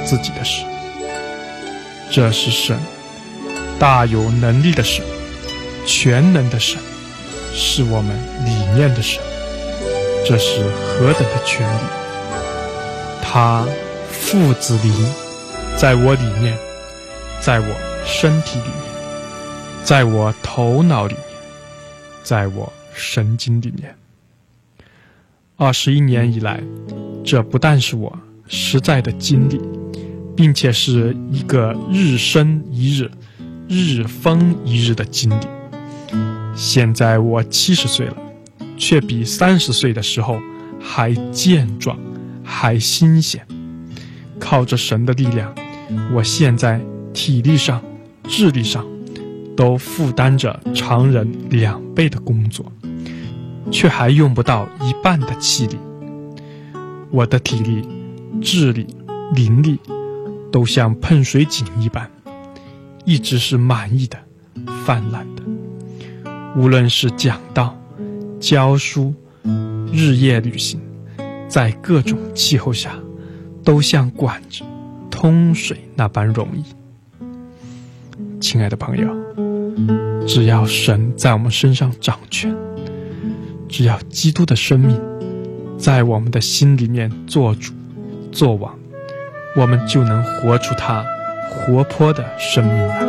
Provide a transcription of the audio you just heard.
自己的事。这是神，大有能力的神，全能的神，是我们里面的神。这是何等的权利！他父子灵在我里面，在我身体里面，在我头脑里面，在我神经里面。21年以来，这不但是我实在的经历，并且是一个日升一日、日丰一日的经历。现在我70岁了，却比30岁的时候还健壮，还新鲜。靠着神的力量，我现在体力上、智力上都负担着常人2倍的工作，却还用不到1半的气力。我的体力、智力、灵力都像喷水井一般，一直是满意的、泛滥的。无论是讲道、教书、日夜旅行，在各种气候下都像管着通水那般容易。亲爱的朋友，只要神在我们身上掌权，只要基督的生命在我们的心里面做主做王，我们就能活出他活泼的生命来。